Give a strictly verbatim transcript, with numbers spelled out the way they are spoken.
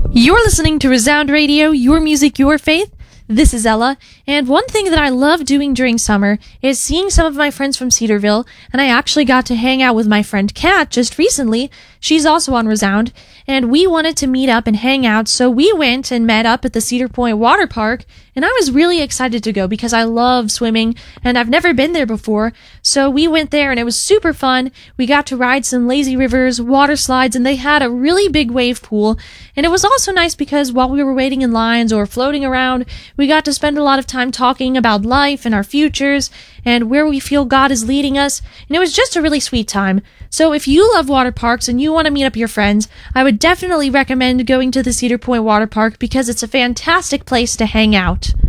You're listening to Resound Radio, your music, your faith. This is Ella, and one thing that I love doing during summer is seeing some of my friends from Cedarville, and I actually got to hang out with my friend Kat just recently. She's also on Resound, and we wanted to meet up and hang out, so we went and met up at the Cedar Point Water Park, and I was really excited to go because I love swimming, and I've never been there before, so we went there and it was super fun. We got to ride some lazy rivers, water slides, and they had a really big wave pool, and it was also nice because while we were waiting in lines or floating around, we got to spend a lot of time talking about life and our futures and where we feel God is leading us, and it was just a really sweet time. So if you love water parks and you want to meet up your friends, I would definitely recommend going to the Cedar Point Water Park because it's a fantastic place to hang out.